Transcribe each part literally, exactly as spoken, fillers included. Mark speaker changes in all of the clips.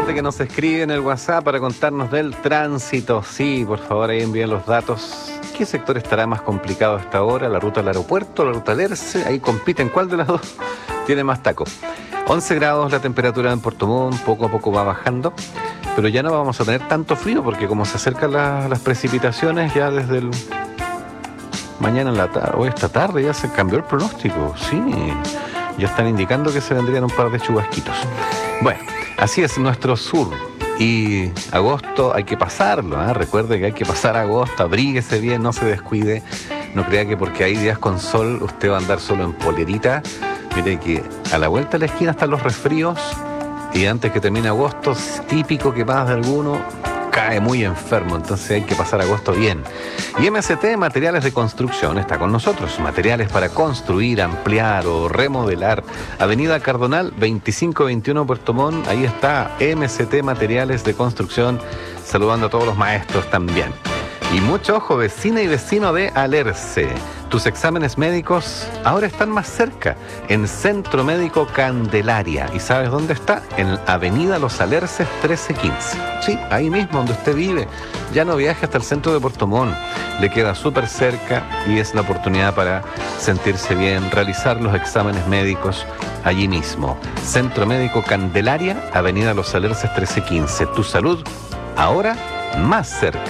Speaker 1: gente que nos escribe en el WhatsApp para contarnos del tránsito. Sí, por favor, ahí envíen los datos. ¿Qué sector estará más complicado a esta hora? ¿La ruta al aeropuerto, la ruta Lerce? Ahí compiten. ¿Cuál de las dos tiene más taco? once grados la temperatura en Puerto Montt, poco a poco va bajando, pero ya no vamos a tener tanto frío porque como se acercan la, las precipitaciones ya desde el mañana en la tarde, o esta tarde ya se cambió el pronóstico. Sí, ya están indicando que se vendrían un par de chubasquitos. Bueno, así es nuestro sur. Y agosto hay que pasarlo, ¿eh? Recuerde que hay que pasar agosto, abríguese bien, no se descuide. No crea que porque hay días con sol usted va a andar solo en polerita. Mire que a la vuelta de la esquina están los resfríos y antes que termine agosto, es típico que más de alguno cae muy enfermo, entonces hay que pasar agosto bien. Y M S T Materiales de Construcción está con nosotros. Materiales para construir, ampliar o remodelar. Avenida Cardonal veinticinco veintiuno Puerto Montt, ahí está M S T Materiales de Construcción, saludando a todos los maestros también. Y mucho ojo, vecina y vecino de Alerce. Tus exámenes médicos ahora están más cerca, en Centro Médico Candelaria. ¿Y sabes dónde está? En Avenida Los Alerces trece quince. Sí, ahí mismo donde usted vive. Ya no viaje hasta el centro de Puerto Montt. Le queda súper cerca y es la oportunidad para sentirse bien, realizar los exámenes médicos allí mismo. Centro Médico Candelaria, Avenida Los Alerces trece quince. Tu salud ahora más cerca.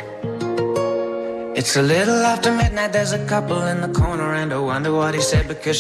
Speaker 2: It's a little after midnight, there's a couple in the corner and I wonder what he said because